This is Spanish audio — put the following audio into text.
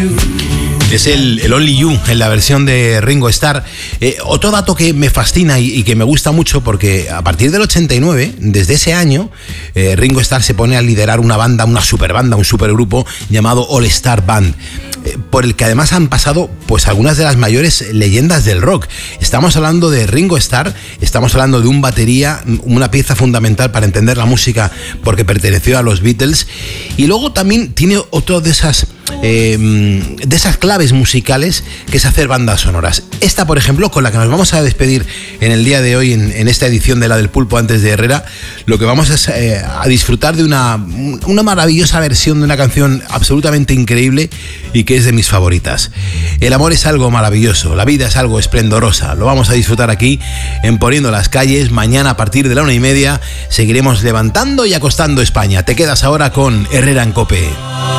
Es el Only You en la versión de Ringo Starr. Otro dato que me fascina y que me gusta mucho, porque a partir del 89, desde ese año, Ringo Starr se pone a liderar una banda, una superbanda, un supergrupo llamado All Star Band, por el que además han pasado pues algunas de las mayores leyendas del rock. Estamos hablando de Ringo Starr, estamos hablando de un batería, una pieza fundamental para entender la música porque perteneció a los Beatles, y luego también tiene otro de esas claves musicales, que es hacer bandas sonoras. Esta, por ejemplo, con la que nos vamos a despedir en el día de hoy, en esta edición de La del Pulpo antes de Herrera, lo que vamos es a disfrutar de una maravillosa versión de una canción absolutamente increíble y que es de mis favoritas. El amor es algo maravilloso, la vida es algo esplendorosa. Lo vamos a disfrutar aquí en Poniendo las Calles. Mañana a partir de la 1:30 seguiremos levantando y acostando España. Te quedas ahora con Herrera en COPE.